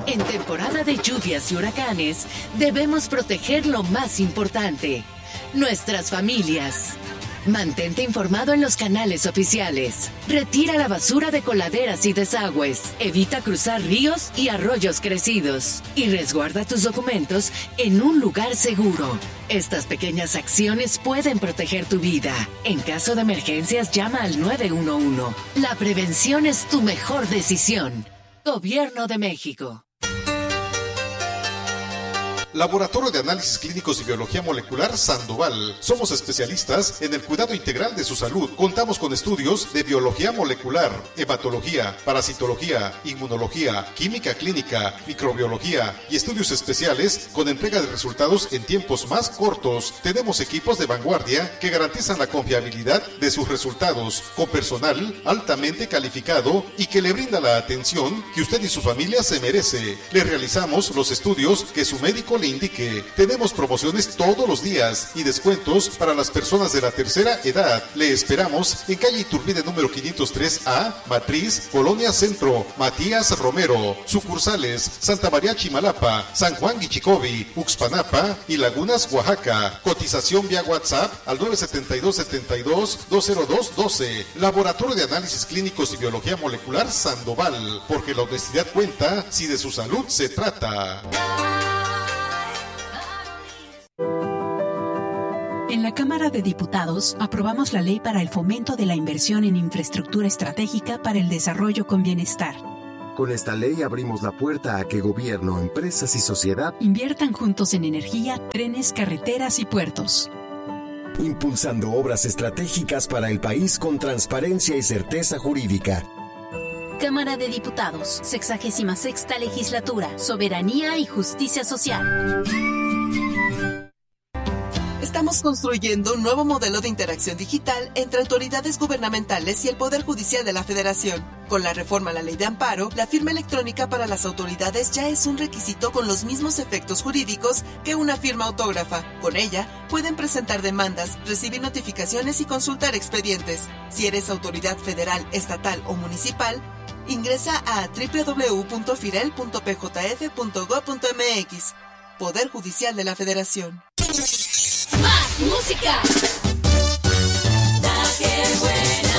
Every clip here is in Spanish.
En temporada de lluvias y huracanes, debemos proteger lo más importante, nuestras familias. Mantente informado en los canales oficiales. Retira la basura de coladeras y desagües. Evita cruzar ríos y arroyos crecidos. Y resguarda tus documentos en un lugar seguro. Estas pequeñas acciones pueden proteger tu vida. En caso de emergencias, llama al 911. La prevención es tu mejor decisión. Gobierno de México. Laboratorio de Análisis Clínicos y Biología Molecular Sandoval. Somos especialistas en el cuidado integral de su salud. Contamos con estudios de biología molecular, hematología, parasitología, inmunología, química clínica, microbiología y estudios especiales con entrega de resultados en tiempos más cortos. Tenemos equipos de vanguardia que garantizan la confiabilidad de sus resultados, con personal altamente calificado y que le brinda la atención que usted y su familia se merece. Le realizamos los estudios que su médico le indique. Tenemos promociones todos los días y descuentos para las personas de la tercera edad. Le esperamos en calle Iturbide número 503A, Matriz, Colonia Centro, Matías Romero. Sucursales Santa María Chimalapa, San Juan Guichicovi, Uxpanapa y Lagunas, Oaxaca. Cotización vía WhatsApp al 972-72-20212. Laboratorio de Análisis Clínicos y Biología Molecular Sandoval, porque la honestidad cuenta si de su salud se trata. En la Cámara de Diputados aprobamos la ley para el fomento de la inversión en infraestructura estratégica para el desarrollo con bienestar. Con esta ley abrimos la puerta a que gobierno, empresas y sociedad inviertan juntos en energía, trenes, carreteras y puertos. Impulsando obras estratégicas para el país con transparencia y certeza jurídica. Cámara de Diputados, 66ª Legislatura, Soberanía y Justicia Social. Estamos construyendo un nuevo modelo de interacción digital entre autoridades gubernamentales y el Poder Judicial de la Federación. Con la reforma a la Ley de Amparo, la firma electrónica para las autoridades ya es un requisito con los mismos efectos jurídicos que una firma autógrafa. Con ella, pueden presentar demandas, recibir notificaciones y consultar expedientes. Si eres autoridad federal, estatal o municipal, ingresa a www.firel.pjf.gov.mx. Poder Judicial de la Federación. ¡Más música! La que buena.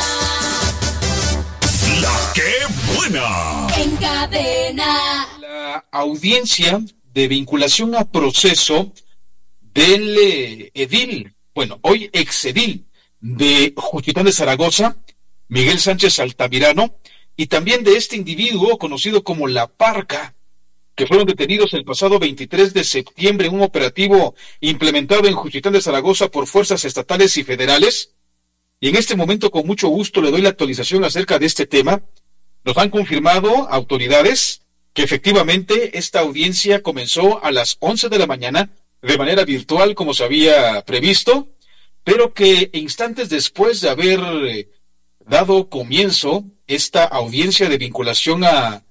La que buena. En cadena. La audiencia de vinculación a proceso del edil, bueno, hoy exedil de Juchitán de Zaragoza, Miguel Sánchez Altamirano, y también de este individuo conocido como La Parca, que fueron detenidos el pasado 23 de septiembre en un operativo implementado en Juchitán de Zaragoza por fuerzas estatales y federales. Y en este momento, con mucho gusto, le doy la actualización acerca de este tema. Nos han confirmado autoridades que efectivamente esta audiencia comenzó a las 11 de la mañana de manera virtual, como se había previsto, pero que instantes después de haber dado comienzo esta audiencia de vinculación a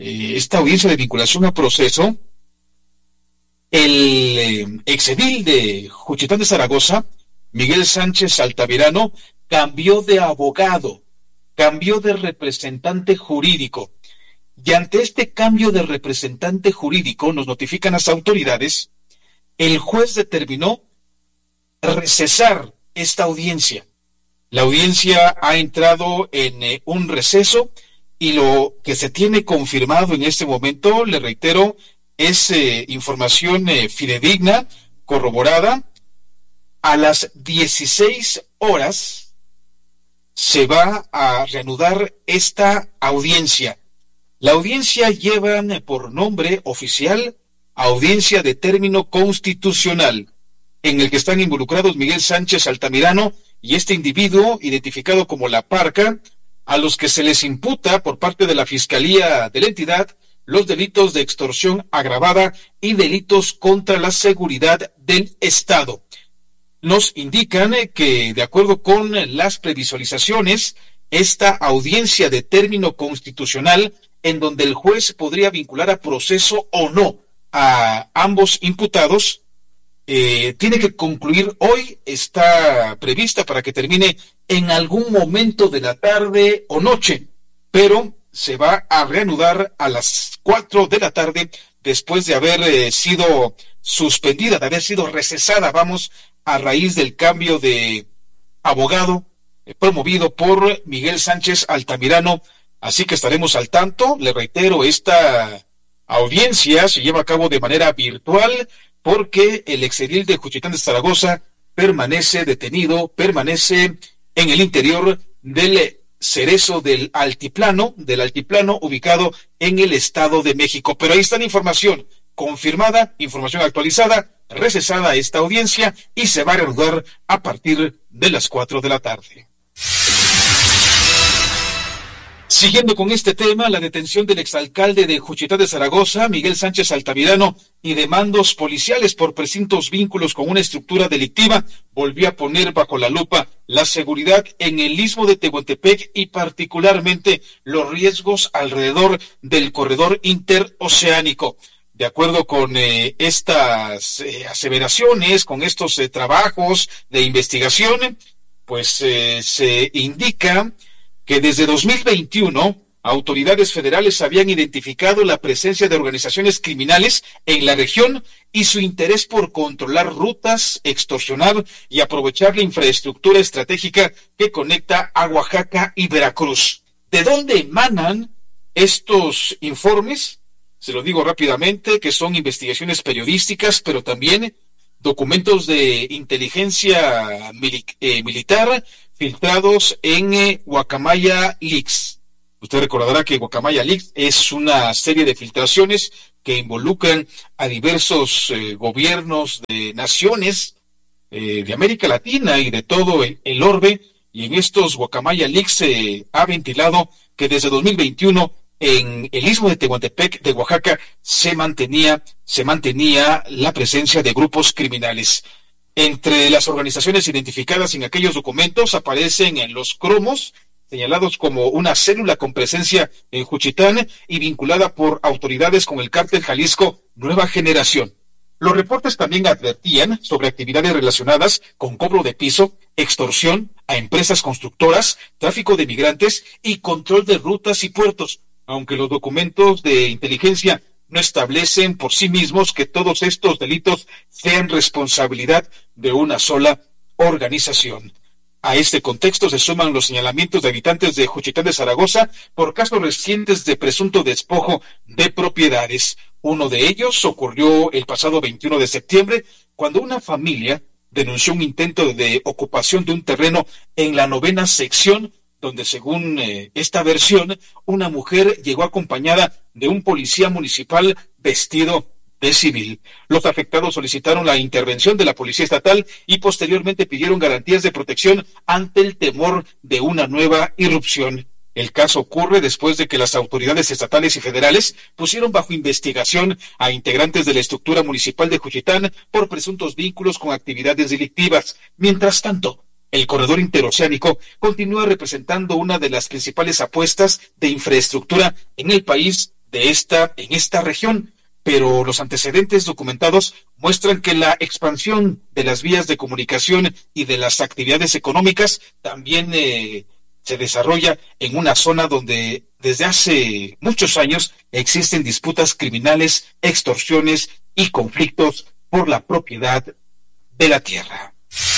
proceso, el exedil de Juchitán de Zaragoza, Miguel Sánchez Altamirano, cambió de abogado, cambió de representante jurídico. Y ante este cambio de representante jurídico, nos notifican las autoridades, el juez determinó recesar esta audiencia. La audiencia ha entrado en un receso y lo que se tiene confirmado en este momento, le reitero, es información fidedigna, corroborada. A las 16 horas se va a reanudar esta audiencia. La audiencia lleva por nombre oficial Audiencia de Término Constitucional, en el que están involucrados Miguel Sánchez Altamirano y este individuo identificado como La Parca, a los que se les imputa por parte de la Fiscalía de la entidad los delitos de extorsión agravada y delitos contra la seguridad del Estado. Nos indican que, de acuerdo con las previsualizaciones, esta audiencia de término constitucional, en donde el juez podría vincular a proceso o no a ambos imputados, tiene que concluir hoy. Está prevista para que termine en algún momento de la tarde o noche, pero se va a reanudar a las 4 de la tarde después de haber sido suspendida, de haber sido recesada, a raíz del cambio de abogado promovido por Miguel Sánchez Altamirano. Así que estaremos al tanto. Le reitero, esta audiencia se lleva a cabo de manera virtual porque el exedil de Juchitán de Zaragoza permanece detenido, permanece en el interior del Cerezo del Altiplano ubicado en el Estado de México. Pero ahí está la información confirmada, información actualizada, recesada esta audiencia y se va a reanudar a partir de las 4 de la tarde. Siguiendo con este tema, la detención del exalcalde de Juchitán de Zaragoza, Miguel Sánchez Altamirano, y demandos policiales por presuntos vínculos con una estructura delictiva, volvió a poner bajo la lupa la seguridad en el istmo de Tehuantepec y particularmente los riesgos alrededor del corredor interoceánico. De acuerdo con estas aseveraciones, con estos trabajos de investigación, pues se indica que desde 2021 autoridades federales habían identificado la presencia de organizaciones criminales en la región y su interés por controlar rutas, extorsionar y aprovechar la infraestructura estratégica que conecta a Oaxaca y Veracruz. ¿De dónde emanan estos informes? Se lo digo rápidamente, que son investigaciones periodísticas, pero también documentos de inteligencia militar filtrados en Guacamaya Leaks. Usted recordará que Guacamaya Leaks es una serie de filtraciones que involucran a diversos gobiernos de naciones de América Latina y de todo el orbe, y en estos Guacamaya Leaks se ha ventilado que desde 2021 en el istmo de Tehuantepec de Oaxaca se mantenía la presencia de grupos criminales. Entre las organizaciones identificadas en aquellos documentos aparecen en los cromos, señalados como una célula con presencia en Juchitán y vinculada por autoridades con el cártel Jalisco Nueva Generación. Los reportes también advertían sobre actividades relacionadas con cobro de piso, extorsión a empresas constructoras, tráfico de migrantes y control de rutas y puertos, aunque los documentos de inteligencia no establecen por sí mismos que todos estos delitos sean responsabilidad de una sola organización. A este contexto se suman los señalamientos de habitantes de Juchitán de Zaragoza por casos recientes de presunto despojo de propiedades. Uno de ellos ocurrió el pasado 21 de septiembre, cuando una familia denunció un intento de ocupación de un terreno en la 9ª sección, donde según esta versión, una mujer llegó acompañada de un policía municipal vestido de civil. Los afectados solicitaron la intervención de la Policía Estatal y posteriormente pidieron garantías de protección ante el temor de una nueva irrupción. El caso ocurre después de que las autoridades estatales y federales pusieron bajo investigación a integrantes de la estructura municipal de Juchitán por presuntos vínculos con actividades delictivas. Mientras tanto, el corredor interoceánico continúa representando una de las principales apuestas de infraestructura en el país en esta región, pero los antecedentes documentados muestran que la expansión de las vías de comunicación y de las actividades económicas también se desarrolla en una zona donde desde hace muchos años existen disputas criminales, extorsiones y conflictos por la propiedad de la tierra.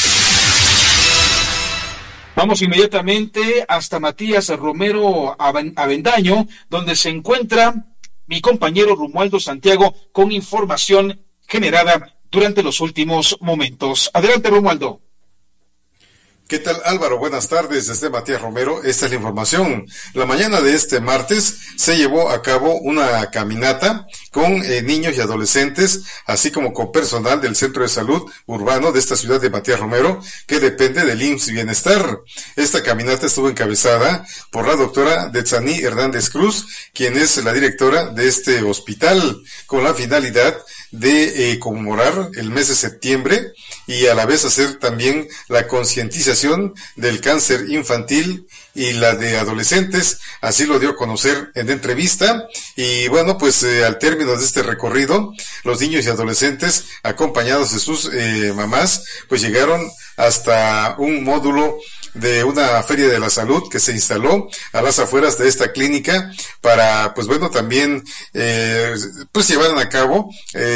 Vamos inmediatamente hasta Matías Romero Avendaño, donde se encuentra mi compañero Romualdo Santiago con información generada durante los últimos momentos. Adelante, Romualdo. ¿Qué tal, Álvaro? Buenas tardes, desde Matías Romero. Esta es la información. La mañana de este martes se llevó a cabo una caminata con niños y adolescentes, así como con personal del Centro de Salud Urbano de esta ciudad de Matías Romero, que depende del IMSS Bienestar. Esta caminata estuvo encabezada por la doctora Detzaní Hernández Cruz, quien es la directora de este hospital, con la finalidad de conmemorar el mes de septiembre y a la vez hacer también la concientización del cáncer infantil y la de adolescentes. Así lo dio a conocer en entrevista. Y bueno, pues al término de este recorrido, los niños y adolescentes, acompañados de sus mamás, pues llegaron hasta un módulo de una feria de la salud que se instaló a las afueras de esta clínica para, pues bueno, también pues llevaran a cabo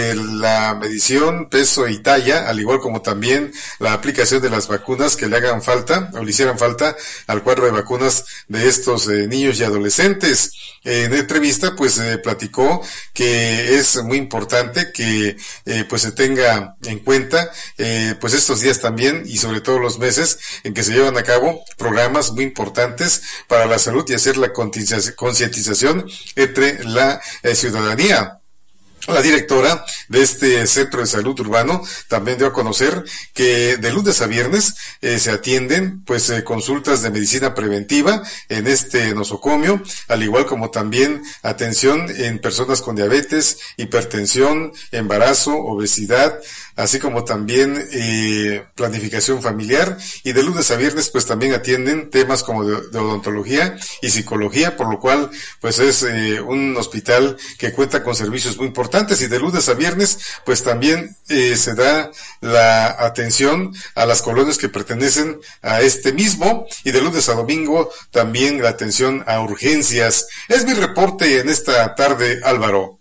la medición, peso y talla, al igual como también la aplicación de las vacunas que le hagan falta o le hicieran falta al cuadro de vacunas de estos niños y adolescentes. En entrevista pues platicó que es muy importante que pues se tenga en cuenta pues estos días también y sobre todo los meses en que se llevan a cabo programas muy importantes para la salud y hacer la concientización entre la ciudadanía. La directora de este centro de salud urbano también dio a conocer que de lunes a viernes se atienden pues consultas de medicina preventiva en este nosocomio, al igual como también atención en personas con diabetes, hipertensión, embarazo, obesidad, así como también planificación familiar, y de lunes a viernes pues también atienden temas como de odontología y psicología, por lo cual pues es un hospital que cuenta con servicios muy importantes. Y de lunes a viernes pues también se da la atención a las colonias que pertenecen a este mismo, y de lunes a domingo también la atención a urgencias. Es mi reporte en esta tarde, Álvaro.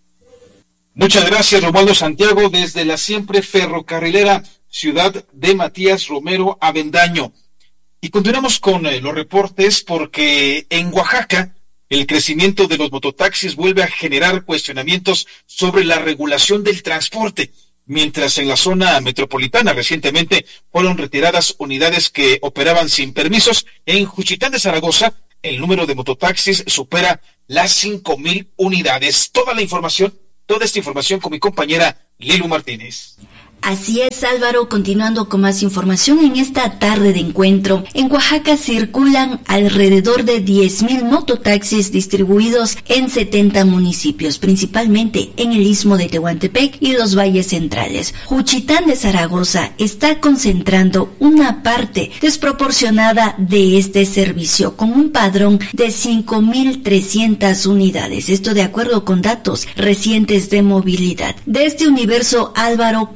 Muchas gracias, Romualdo Santiago, desde la siempre ferrocarrilera ciudad de Matías Romero, Avendaño. Y continuamos con los reportes porque en Oaxaca el crecimiento de los mototaxis vuelve a generar cuestionamientos sobre la regulación del transporte, mientras en la zona metropolitana recientemente fueron retiradas unidades que operaban sin permisos. En Juchitán de Zaragoza el número de mototaxis supera las 5,000 unidades. Toda esta información con mi compañera Lilu Martínez. Así es, Álvaro, continuando con más información en esta tarde de encuentro. En Oaxaca circulan alrededor de 10,000 mototaxis distribuidos en 70 municipios, principalmente en el Istmo de Tehuantepec y los valles centrales. Juchitán de Zaragoza está concentrando una parte desproporcionada de este servicio, con un padrón de 5,300 unidades. Esto de acuerdo con datos recientes de movilidad. De este universo, Álvaro,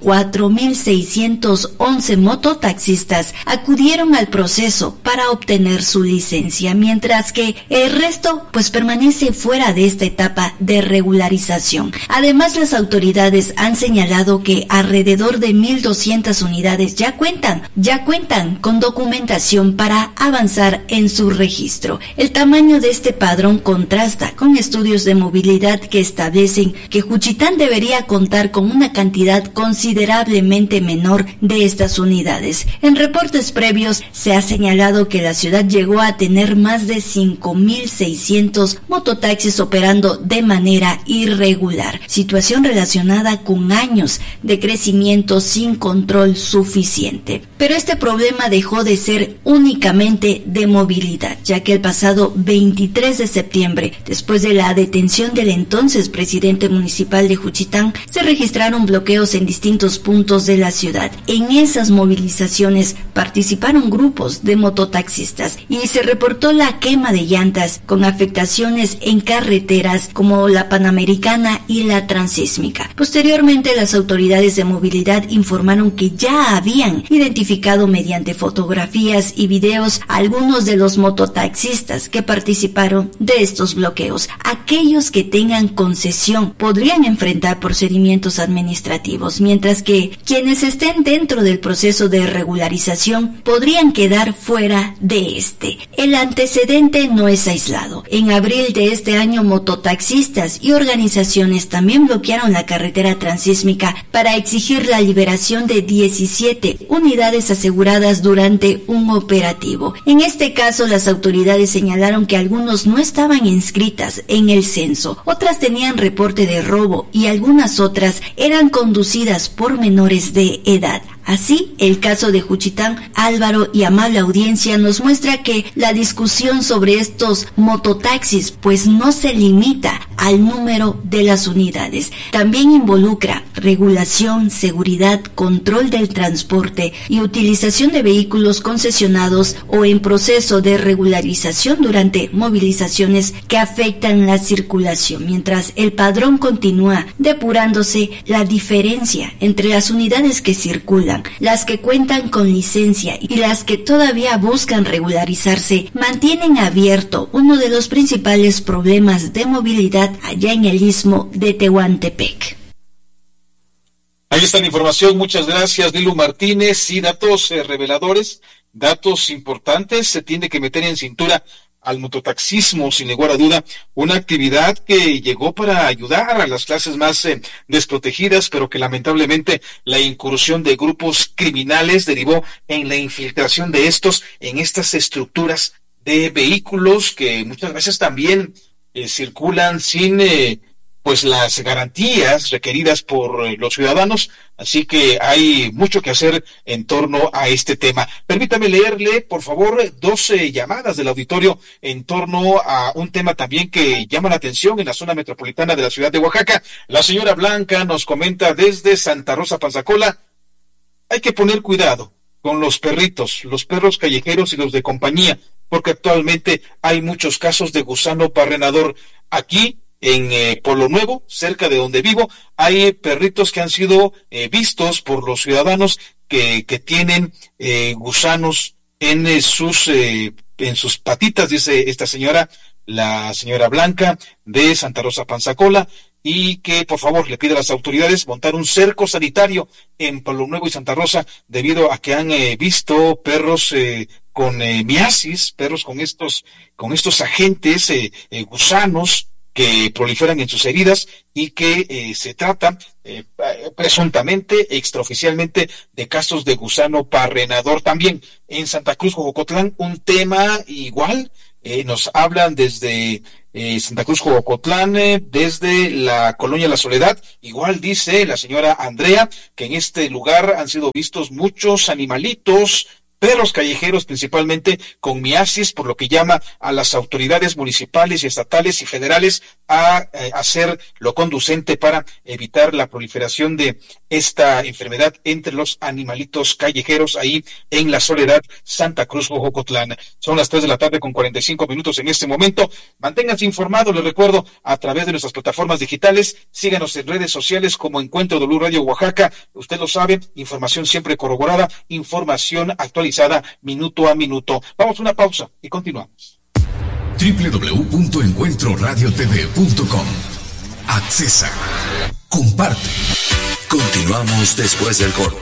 4,611 mototaxistas acudieron al proceso para obtener su licencia, mientras que el resto pues permanece fuera de esta etapa de regularización. Además, las autoridades han señalado que alrededor de 1,200 unidades ya cuentan con documentación para avanzar en su registro. El tamaño de este padrón contrasta con estudios de movilidad que establecen que Juchitán debería contar con una cantidad considerable menor de estas unidades. En reportes previos se ha señalado que la ciudad llegó a tener más de 5,600 mototaxis operando de manera irregular, situación relacionada con años de crecimiento sin control suficiente. Pero este problema dejó de ser únicamente de movilidad, ya que el pasado 23 de septiembre, después de la detención del entonces presidente municipal de Juchitán, se registraron bloqueos en distintos puntos de la ciudad. En esas movilizaciones participaron grupos de mototaxistas y se reportó la quema de llantas con afectaciones en carreteras como la Panamericana y la Transísmica. Posteriormente, las autoridades de movilidad informaron que ya habían identificado mediante fotografías y videos a algunos de los mototaxistas que participaron de estos bloqueos. Aquellos que tengan concesión podrían enfrentar procedimientos administrativos, mientras que quienes estén dentro del proceso de regularización podrían quedar fuera de este. El antecedente no es aislado. En abril de este año, mototaxistas y organizaciones también bloquearon la carretera transísmica para exigir la liberación de 17 unidades aseguradas durante un operativo. En este caso, las autoridades señalaron que algunos no estaban inscritas en el censo, otras tenían reporte de robo y algunas otras eran conducidas por menores de edad. Así, el caso de Juchitán, Álvaro y amable audiencia, nos muestra que la discusión sobre estos mototaxis pues no se limita al número de las unidades. También involucra regulación, seguridad, control del transporte y utilización de vehículos concesionados o en proceso de regularización durante movilizaciones que afectan la circulación. Mientras el padrón continúa depurándose la diferencia entre las unidades que circulan, las que cuentan con licencia y las que todavía buscan regularizarse, mantienen abierto uno de los principales problemas de movilidad allá en el istmo de Tehuantepec. Ahí está la información, muchas gracias Lilu Martínez, y datos reveladores, datos importantes. Se tiene que meter en cintura al mototaxismo, sin lugar a duda, una actividad que llegó para ayudar a las clases más desprotegidas, pero que lamentablemente la incursión de grupos criminales derivó en la infiltración de estos en estas estructuras de vehículos que muchas veces también circulan sin pues las garantías requeridas por los ciudadanos, así que hay mucho que hacer en torno a este tema. Permítame leerle, por favor, 12 llamadas del auditorio en torno a un tema también que llama la atención en la zona metropolitana de la ciudad de Oaxaca. La señora Blanca nos comenta desde Santa Rosa Panzacola: hay que poner cuidado con los perritos, los perros callejeros y los de compañía, porque actualmente hay muchos casos de gusano parrenador. Aquí en Pueblo Nuevo, cerca de donde vivo, hay perritos que han sido vistos por los ciudadanos que tienen gusanos en sus patitas, dice esta señora, la señora Blanca de Santa Rosa Panzacola, y que por favor le pide a las autoridades montar un cerco sanitario en Pueblo Nuevo y Santa Rosa, debido a que han visto perros con miasis, perros con estos agentes gusanos que proliferan en sus heridas y que se trata presuntamente, extraoficialmente, de casos de gusano parrenador. También en Santa Cruz, Jocotlán, un tema igual, nos hablan desde Santa Cruz, Jocotlán, desde la colonia La Soledad. Igual dice la señora Andrea que en este lugar han sido vistos muchos animalitos, perros callejeros principalmente con miasis, por lo que llama a las autoridades municipales y estatales y federales a hacer lo conducente para evitar la proliferación de esta enfermedad entre los animalitos callejeros ahí en La Soledad, Santa Cruz, Jocotlán. Son las 3:45 en este momento. Manténganse informados, les recuerdo, a través de nuestras plataformas digitales. Síganos en redes sociales como Encuentro W Radio Oaxaca. Usted lo sabe, información siempre corroborada, información actualizada minuto a minuto. Vamos a una pausa y continuamos. www.encuentroradiotv.com. Accesa. Comparte. Continuamos después del corte.